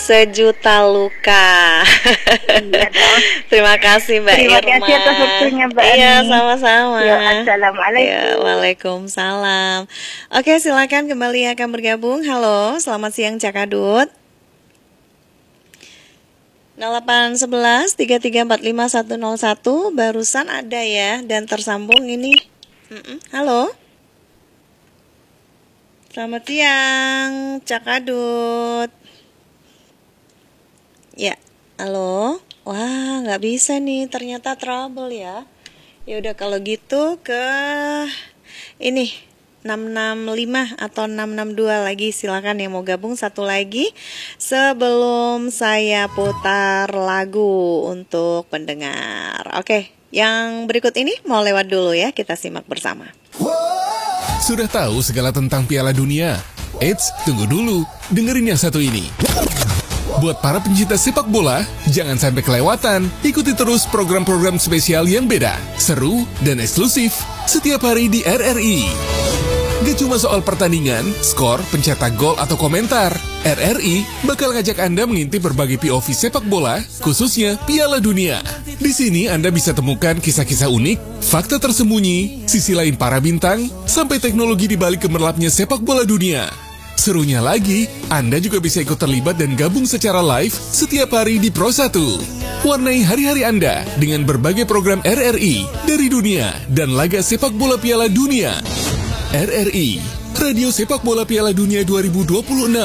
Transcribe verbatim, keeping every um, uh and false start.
sejuta luka. Iya dong. Terima kasih Mbak Terima Irma. kasih atas waktunya Mbak Iya, Ani. sama-sama. Ya, assalamualaikum. Ya, waalaikumsalam. Oke, silakan kembali akan bergabung. Halo, selamat siang Cakadut. nol delapan satu satu tiga tiga empat lima satu nol satu barusan ada ya dan tersambung ini. Mm-mm. Halo. Selamat siang Cakadut. Ya, halo. Wah, nggak bisa nih, ternyata trouble ya. Ya udah kalau gitu ke ini enam enam lima atau enam enam dua lagi, silakan yang mau gabung satu lagi sebelum saya putar lagu untuk pendengar. Oke, yang berikut ini mau lewat dulu ya, kita simak bersama. Sudah tahu segala tentang Piala Dunia? Eits, tunggu dulu, dengerin yang satu ini. Buat para pencinta sepak bola, jangan sampai kelewatan. Ikuti terus program-program spesial yang beda, seru, dan eksklusif setiap hari di R R I. Gak cuma soal pertandingan, skor, pencetak gol, atau komentar. R R I bakal ngajak Anda mengintip berbagai P O V sepak bola, khususnya Piala Dunia. Di sini Anda bisa temukan kisah-kisah unik, fakta tersembunyi, sisi lain para bintang, sampai teknologi di balik gemerlapnya sepak bola dunia. Serunya lagi, Anda juga bisa ikut terlibat dan gabung secara live setiap hari di Pro satu. Warnai hari-hari Anda dengan berbagai program R R I dari dunia dan laga sepak bola Piala Dunia. R R I, Radio Sepak Bola Piala Dunia dua ribu dua puluh enam.